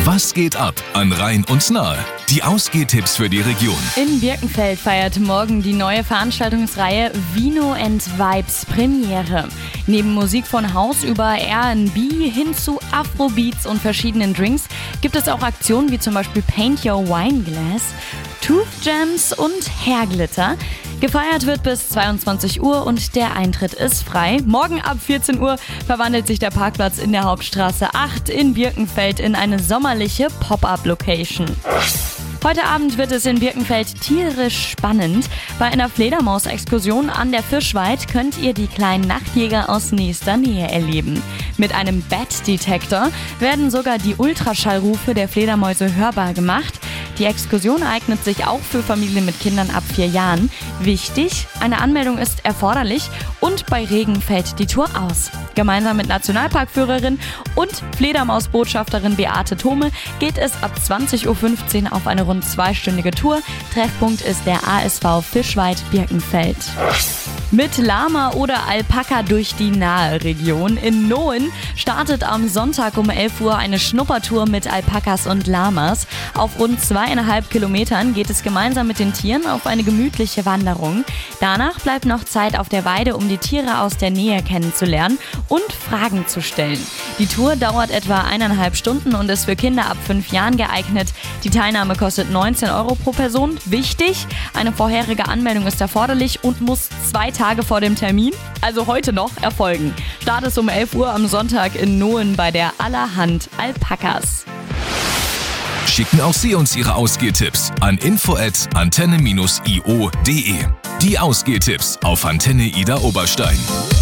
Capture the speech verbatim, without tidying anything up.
Was geht ab an Rhein und Nahe? Die Ausgehtipps für die Region. In Birkenfeld feiert morgen die neue Veranstaltungsreihe Vino and Vibes Premiere. Neben Musik von Haus über R and B hin zu Afrobeats und verschiedenen Drinks gibt es auch Aktionen wie zum Beispiel Paint Your Wine Glass, Tooth Jams und Hair Glitter. Gefeiert wird bis zweiundzwanzig Uhr und der Eintritt ist frei. Morgen ab vierzehn Uhr verwandelt sich der Parkplatz in der Hauptstraße acht in Birkenfeld in eine sommerliche Pop-up-Location. Heute Abend wird es in Birkenfeld tierisch spannend. Bei einer Fledermaus-Exkursion an der Fischweid könnt ihr die kleinen Nachtjäger aus nächster Nähe erleben. Mit einem Bat-Detektor werden sogar die Ultraschallrufe der Fledermäuse hörbar gemacht. Die Exkursion eignet sich auch für Familien mit Kindern ab vier Jahren. Wichtig, eine Anmeldung ist erforderlich und bei Regen fällt die Tour aus. Gemeinsam mit Nationalparkführerin und Fledermausbotschafterin Beate Thome geht es ab zwanzig Uhr fünfzehn auf eine rund zweistündige Tour. Treffpunkt ist der A S V Fischweid Birkenfeld. Mit Lama oder Alpaka durch die nahe Region. In Nohen startet am Sonntag um elf Uhr eine Schnuppertour mit Alpakas und Lamas. Auf rund zweieinhalb Kilometern geht es gemeinsam mit den Tieren auf eine gemütliche Wanderung. Danach bleibt noch Zeit auf der Weide, um die Tiere aus der Nähe kennenzulernen und Fragen zu stellen. Die Tour dauert etwa eineinhalb Stunden und ist für Kinder ab fünf Jahren geeignet. Die Teilnahme kostet neunzehn Euro pro Person. Wichtig, eine vorherige Anmeldung ist erforderlich und muss zwei Tage vor dem Termin, also heute noch, erfolgen. Start ist um elf Uhr am Sonntag in Nohen bei der Allerhand Alpakas. Schicken auch Sie uns Ihre Ausgehtipps an info at antenne dash i o punkt de. Die Ausgehtipps auf Antenne Ida Oberstein.